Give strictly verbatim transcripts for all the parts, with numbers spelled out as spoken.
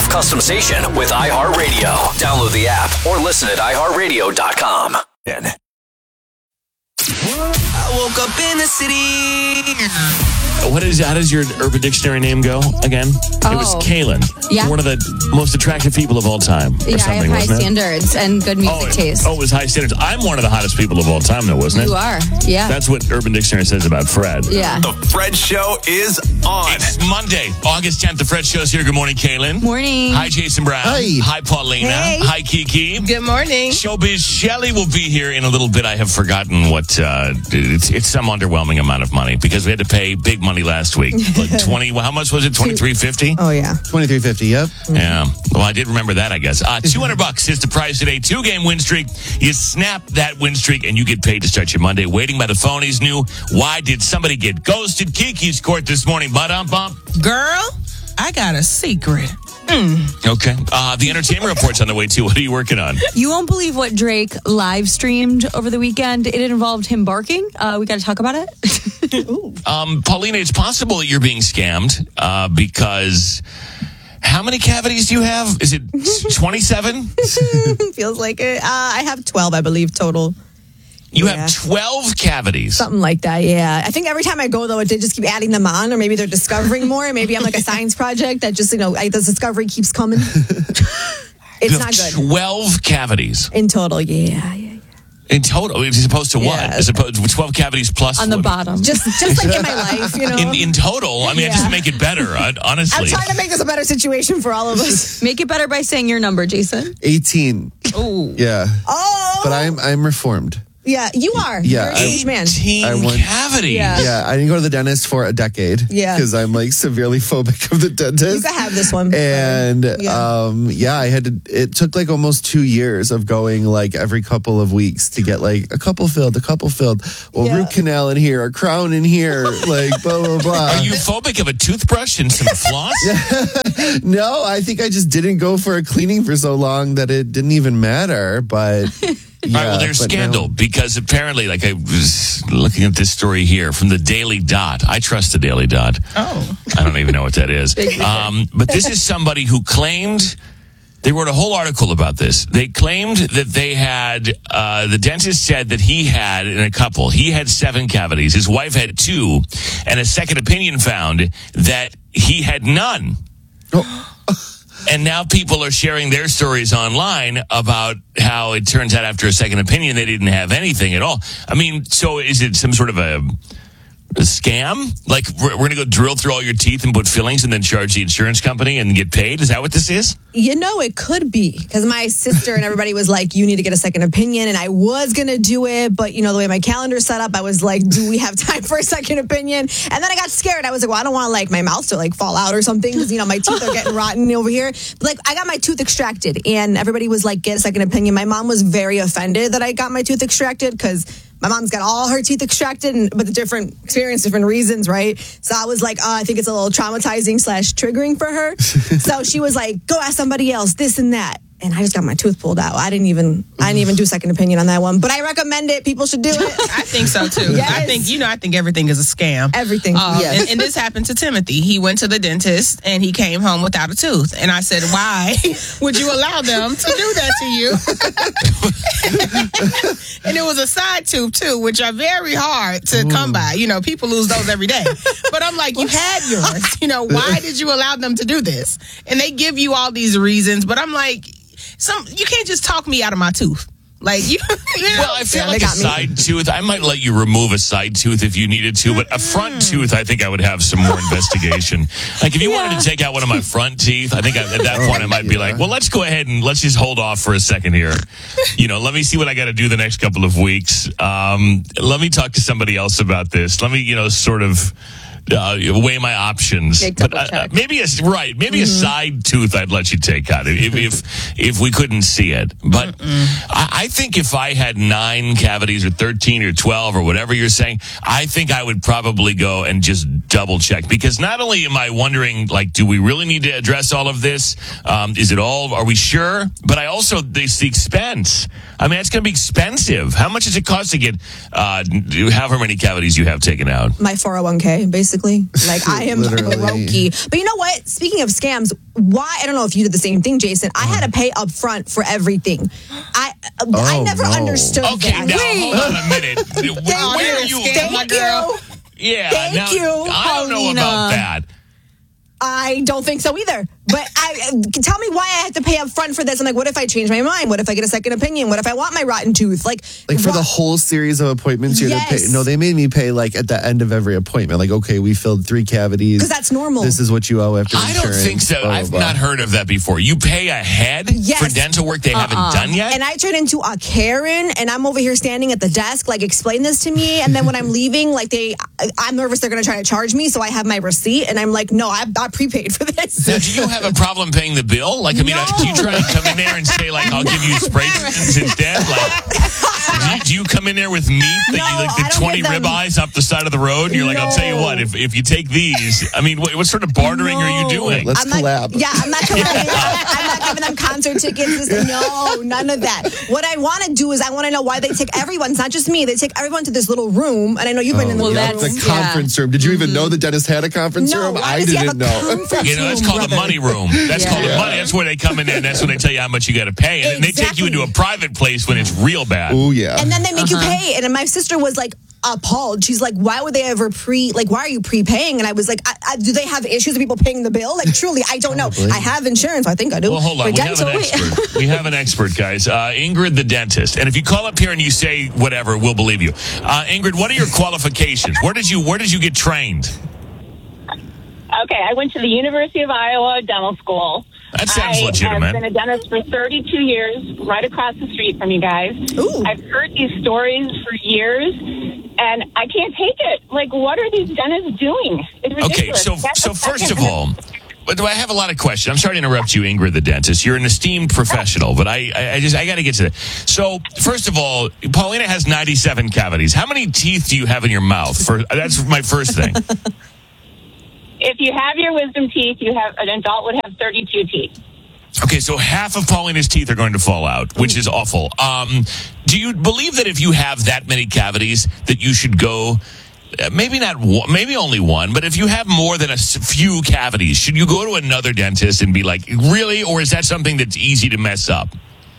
Customization with iHeartRadio. Download the app or listen at i heart radio dot com. I woke up in the city. What is, how does your Urban Dictionary name go again? Oh. It was Kaylin. Yeah. One of the most attractive people of all time. Or Yeah, I something, have high wasn't it? standards and good music Oh, it, taste. oh, it was high standards. I'm one of the hottest people of all time, though, wasn't it? You are, yeah. That's what Urban Dictionary says about Fred. Yeah. The Fred Show is on. It's Monday, August tenth. The Fred Show's here. Good morning, Kaylin. Morning. Hi, Jason Brown. Hi. Hi, Paulina. Hey. Hi, Kiki. Good morning. Showbiz Shelley will be here in a little bit. I have forgotten what, uh, it's, it's some underwhelming amount of money because we had to pay big money last week. Like twenty, how much was it? twenty-three fifty? Oh, yeah. twenty-three fifty, yep. Yeah. Well, I did remember that, I guess. Uh, two hundred bucks is the prize today. Two-game win streak. You snap that win streak, and you get paid to start your Monday. Waiting by the phone. He's new. Why did somebody get ghosted? Kiki's court this morning. But-um bump. Girl, I got a secret. Okay. Uh, the entertainment report's on the way, too. What are you working on? You won't believe what Drake live streamed over the weekend. It involved him barking. Uh, we got to talk about it. Um, Paulina, it's possible that you're being scammed uh, because... How many cavities do you have? Is it twenty-seven? Feels like it. Uh, I have twelve, I believe, total. You Yeah. have twelve cavities. Something like that, yeah. I think every time I go, though, they just keep adding them on, or maybe they're discovering more. Maybe I'm like a science project that just, you know, like, the discovery keeps coming. It's You not have good. twelve cavities. In total, yeah, yeah. In total, as opposed to what? Yeah. As opposed to twelve cavities plus On the what? bottom. Just just like in my life, you know. In, in total, I mean, Yeah. just to make it better, uh, I'm honestly. trying to make this a better situation for all of us. Make it better by saying your number, Jason. eighteen. Ooh. Yeah. Oh! But I'm I'm reformed. Yeah, you are. Yeah, You're a I- huge man. eighteen I want- cavities. Yeah. Yeah, I didn't go to the dentist for a decade. Yeah. Because I'm like severely phobic of the dentist. You can have this one. And Yeah. um, yeah, I had to. It took like almost two years of going like every couple of weeks to get like a couple filled, a couple filled. Well, Yeah. root canal in here, a crown in here, like blah blah blah. Are you phobic of a toothbrush and some floss? No, I think I just didn't go for a cleaning for so long that it didn't even matter. But yeah, All right, well, there's but scandal now- because apparently, like I was looking at this story here from the Daily Dot. I trust the Daily Dot. Oh. I don't even know what that is. Um, but this is somebody who claimed, they wrote a whole article about this. They claimed that they had, uh, the dentist said that he had, in a couple, he had seven cavities. His wife had two. And a second opinion found that he had none. And now people are sharing their stories online about how it turns out after a second opinion they didn't have anything at all. I mean, so is it some sort of a, a scam? Like we're, we're going to go drill through all your teeth and put fillings and then charge the insurance company and get paid? Is that what this is? You know, it could be because my sister and everybody was like, you need to get a second opinion. And I was going to do it. But, you know, the way my calendar's set up, I was like, do we have time for a second opinion? And then I got scared. I was like, well, I don't want like my mouth to like fall out or something because, you know, my teeth are getting rotten over here. But, like, I got my tooth extracted and everybody was like, get a second opinion. My mom was very offended that I got my tooth extracted because my mom's got all her teeth extracted, and, but the different experience, different reasons, right? So I was like, oh, I think it's a little traumatizing slash triggering for her. So she was like, go ask somebody else, this and that. And I just got my tooth pulled out. I didn't even, I didn't even do second opinion on that one. But I recommend it. People should do it. I think so too. Yes. I think, you know, I think everything is a scam. Everything, Um, yes. and, and this happened to Timothy. He went to the dentist and he came home without a tooth. And I said, why would you allow them to do that to you? And it was a side tooth too, which are very hard to come by. You know, people lose those every day. But I'm like, you had yours. You know, why did you allow them to do this? And they give you all these reasons. But I'm like, some you can't just talk me out of my tooth. Like, you, you know, Well, I feel Yeah, like they a got me. side tooth, I might let you remove a side tooth if you needed to, but a front tooth, I think I would have some more investigation. Like, if you wanted to take out one of my front teeth, I think I, at that point I might be like, well, let's go ahead and let's just hold off for a second here. You know, let me see what I got to do the next couple of weeks. Um, let me talk to somebody else about this. Let me, you know, sort of... Uh, weigh my options, Make but double uh, check. maybe a right, maybe a side tooth I'd let you take out if if if we couldn't see it. But I, I think if I had nine cavities or thirteen or twelve or whatever you're saying, I think I would probably go and just double check because not only am I wondering, like, do we really need to address all of this? Um, is it all? Are we sure? But I also it's the expense. I mean, it's going to be expensive. How much does it cost to get uh, however many cavities you have taken out? My four oh one k, basically. basically. Like, I am Literally. brokey. But you know what? Speaking of scams, why, I don't know if you did the same thing, Jason. I had to pay up front for everything. I I Oh, never no. understood Okay, that. now Wait. hold on a minute. Where, where are you? Thank Thank girl. you. Yeah, Thank now, you, I don't know Paulina. about that. I don't think so either. But I tell me why I have to pay up front for this. I'm like, what if I change my mind? What if I get a second opinion? What if I want my rotten tooth? Like, Like for why- the whole series of appointments, you had to Yes. pay. No, they made me pay like at the end of every appointment. Like, okay, we filled three cavities. 'Cause that's normal. This is what you owe after I insurance. don't think so. blah, blah, I've blah. not heard of that before. You pay ahead Yes. for dental work they haven't done yet? And I turn into a Karen, and I'm over here standing at the desk, like, explain this to me. And then when I'm leaving, like, they, I'm nervous they're going to try to charge me. So I have my receipt, and I'm like, no, I, I prepaid for this. Now, do you have a problem paying the bill? Like, I mean, No. do you try and come in there and say, like, I'll give you spray cans instead? Like, do you, do you come in there with meat that No, you like the I don't twenty give them- ribeyes off the side of the road? And you're like, I'll tell you No. what, if, if you take these, I mean, what, what sort of bartering are you No. doing? Let's I'm not, collab. yeah, I'm not collabing. I'm not giving them concert tickets. This- No, none of that. What I want to do is I want to know why they take everyone. It's not just me. They take everyone to this little room, and I know you've been in the well, little that's- room. The conference room. Did you even know the dentist had a conference No, room? why I does he have didn't a know. conference You know, that's room, called the brother? money room. That's Yeah. called the money. That's where they come in there, and that's when they tell you how much you got to pay. And then they take you Exactly. into a private place when it's real bad. Oh yeah. And then they make you pay. And my sister was like appalled. She's like, why would they ever pre, like, why are you prepaying? And I was like, I, I, do they have issues with people paying the bill? Like, truly, I don't know. Probably. I have insurance. I think I do. Well, hold on. For We have an dental- expert. We have an expert, guys. Uh, Ingrid, the dentist. And if you call up here and you say whatever, we'll believe you. Uh, Ingrid, what are your qualifications? Where did you Where did you get trained? Okay, I went to the University of Iowa Dental School. That sounds I legitimate. have been a dentist for thirty-two years, right across the street from you guys. Ooh. I've heard these stories for years, and I can't take it. Like, what are these dentists doing? It's ridiculous. Okay, so That's so the first of second- all, but I have a lot of questions. I'm sorry to interrupt you, Ingrid, the dentist. You're an esteemed professional, but I I, I just I got to get to that. So first of all, Paulina has ninety-seven cavities. How many teeth do you have in your mouth? For that's my first thing. If you have your wisdom teeth, you have an adult would have thirty-two teeth. Okay, so half of Paulina's teeth are going to fall out, which is awful. Um, do you believe that if you have that many cavities, that you should go? Uh, maybe not one, maybe only one, but if you have more than a s- few cavities, should you go to another dentist and be like, really? Or is that something that's easy to mess up?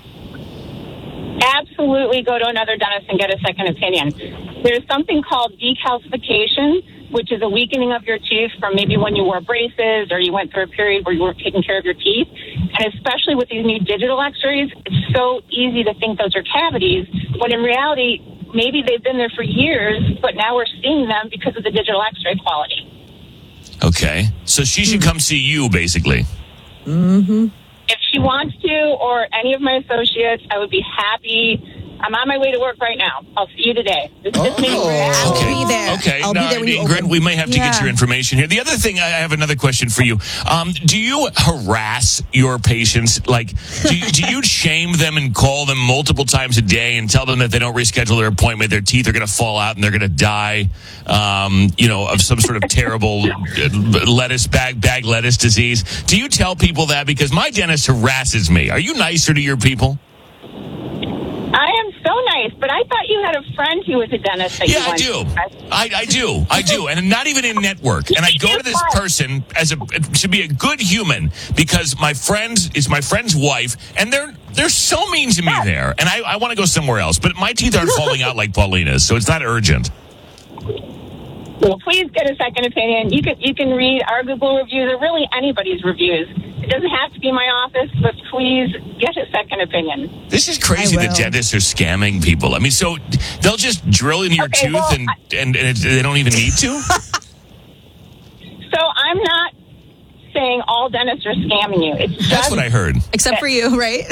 Absolutely go to another dentist and get a second opinion. There's something called decalcification, which is a weakening of your teeth from maybe when you wore braces or you went through a period where you weren't taking care of your teeth. And especially with these new digital x-rays, it's so easy to think those are cavities, when in reality, maybe they've been there for years, but now we're seeing them because of the digital x-ray quality. Okay, so she should come see you, basically. If she wants to, or any of my associates, I would be happy. I'm on my way to work right now. I'll see you today. This is me. I'll Okay. be there. Okay. I'll no, be there when you Ingrid, open. we may have to get Yeah. your information here. The other thing, I have another question for you. Um, do you harass your patients? Like, do you, do you shame them and call them multiple times a day and tell them that they don't reschedule their appointment, their teeth are going to fall out and they're going to die, um, you know, of some sort of terrible lettuce bag, bag lettuce disease? Do you tell people that? Because my dentist harasses me. Are you nicer to your people? I am so nice, but I thought you had a friend who was a dentist that Yeah, you I went do. to. I, I do. I do. And not even in network. And I go to this person as a to be a good human because my friend is my friend's wife, and they're they're so mean to me there. And I, I want to go somewhere else. But my teeth aren't falling out like Paulina's, so it's not urgent. Well, please get a second opinion. You can you can read our Google reviews or really anybody's reviews. It doesn't have to be my office, but please get a second opinion. This is crazy I that will. dentists are scamming people. I mean, so they'll just drill in your Okay, tooth well, and, and, and it, they don't even need to? So I'm not saying all dentists are scamming you. It's just That's what I heard. Except for you, right?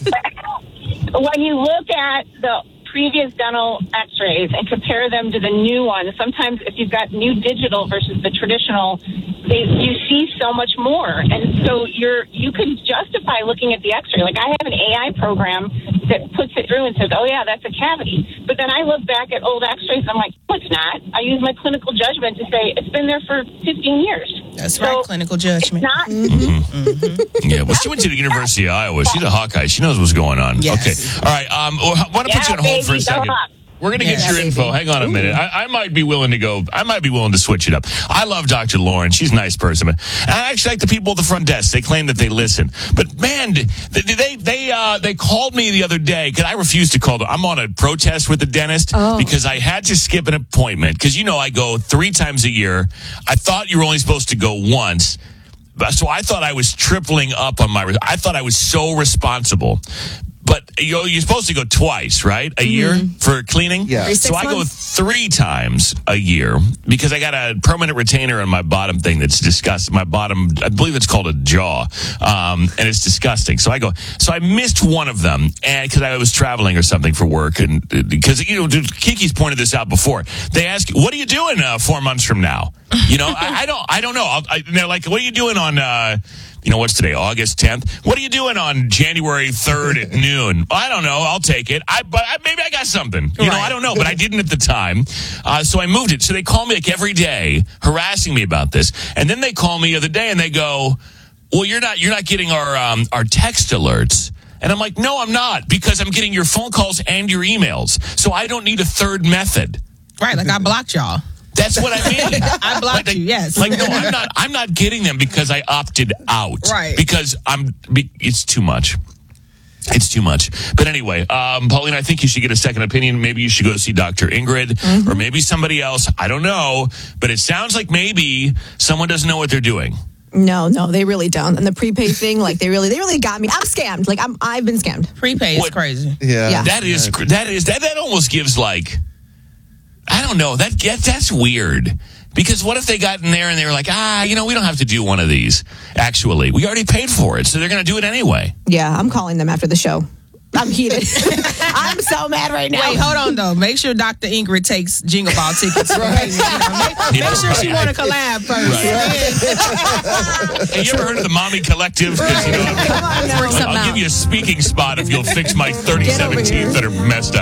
when you look at the previous dental x-rays and compare them to the new ones, sometimes if you've got new digital versus the traditional, they, you see so much more. And so you're you can justify looking at the x-ray. Like I have an A I program that puts it through and says, oh yeah, that's a cavity. But then I look back at old x-rays and I'm like, no, it's not. I use my clinical judgment to say it's been there for fifteen years. That's So right, clinical judgment. Not Yeah, well, she went to the University of Iowa. She's a Hawkeye. She knows what's going on. Yes. Okay. All right. Um, I want to put you Yeah, on hold for a baby, go second. Hawks. We're going to get Yeah, your info. Hang on a minute. I, I might be willing to go. I might be willing to switch it up. I love Doctor Lauren. She's a nice person. But I actually like the people at the front desk. They claim that they listen. But man, they they they, uh, they called me the other day because I refused to call them. I'm on a protest with the dentist Oh. because I had to skip an appointment because, you know, I go three times a year. I thought you were only supposed to go once. So I thought I was tripling up on my, I thought I was so responsible. But you know, you're supposed to go twice, right? A year for cleaning? Yeah. Every So six I go months? three times a year because I got a permanent retainer on my bottom thing that's disgusting. My bottom, I believe it's called a jaw. Um, and it's disgusting. So I go, so I missed one of them and because I was traveling or something for work. And because, you know, Kiki's pointed this out before. They ask, what are you doing uh, four months from now? You know, I, I don't, I don't know. I'll, I, they're like, what are you doing on, uh, you know, what's today, August tenth? What are you doing on January third at noon? I don't know. I'll take it. I, but I, maybe I got something. You know, I don't know, but I didn't at the time. Uh, so I moved it. So they call me like every day, harassing me about this. And then they call me the other day and they go, well, you're not, you're not getting our, um, our text alerts. And I'm like, no, I'm not, because I'm getting your phone calls and your emails. So I don't need a third method. Right, like I blocked y'all. That's what I mean. I blocked like, you, yes. Like, no, I'm not. I'm not getting them because I opted out. Right. Because I'm. Be, it's too much. It's too much. But anyway, um, Pauline, I think you should get a second opinion. Maybe you should go see Doctor Ingrid Mm-hmm. or maybe somebody else. I don't know. But it sounds like maybe someone doesn't know what they're doing. No, no, they really don't. And the prepaid thing, like they really, they really got me. I'm scammed. Like I'm, I've been scammed. Prepaid is What? crazy. Yeah. Yeah. That is. That is. That that almost gives like. I don't know. That, that that's weird. Because what if they got in there and they were like, ah, you know, we don't have to do one of these. Actually, we already paid for it, so they're going to do it anyway. Yeah, I'm calling them after the show. I'm heated. I'm so mad right now. Wait, hold on though. Make sure Doctor Ingrid takes Jingle Ball tickets. Right. You know, make, Yeah, make sure she right. want to collab first. Hey, you ever heard of the Mommy Collective? 'Cause, you know, Come on now. I'll, I'll give you a speaking spot if you'll fix my thirty-seven Get over here. teeth that are messed up.